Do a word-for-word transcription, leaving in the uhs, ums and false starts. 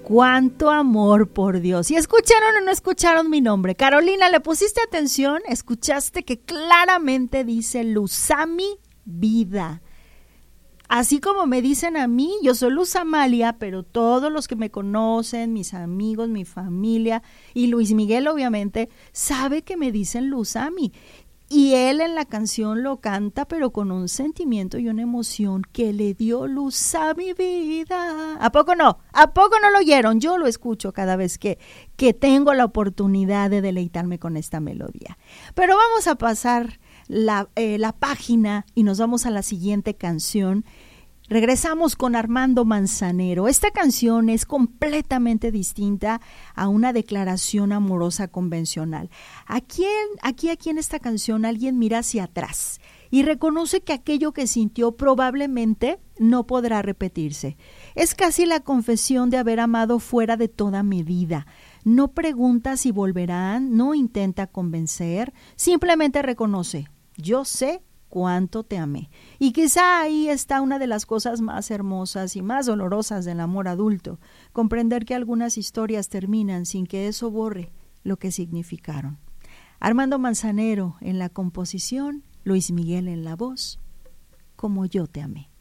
Cuánto amor, por Dios. ¿Y escucharon o no escucharon mi nombre? Carolina, ¿le pusiste atención? Escuchaste que claramente dice Luz Ami Vida. Así como me dicen a mí, yo soy Luz Amalia, pero todos los que me conocen, mis amigos, mi familia y Luis Miguel obviamente, sabe que me dicen Luz Ami. Y él en la canción lo canta, pero con un sentimiento y una emoción que le dio luz a mi vida. ¿A poco no? ¿A poco no lo oyeron? Yo lo escucho cada vez que, que tengo la oportunidad de deleitarme con esta melodía. Pero vamos a pasar la, eh, la página y nos vamos a la siguiente canción. Regresamos con Armando Manzanero. Esta canción es completamente distinta a una declaración amorosa convencional. Aquí, aquí, aquí en esta canción alguien mira hacia atrás y reconoce que aquello que sintió probablemente no podrá repetirse. Es casi la confesión de haber amado fuera de toda medida. No pregunta si volverán, no intenta convencer, simplemente reconoce: yo sé cuánto te amé. Y quizá ahí está una de las cosas más hermosas y más dolorosas del amor adulto, comprender que algunas historias terminan sin que eso borre lo que significaron. Armando Manzanero en la composición, Luis Miguel en la voz, Como yo te amé.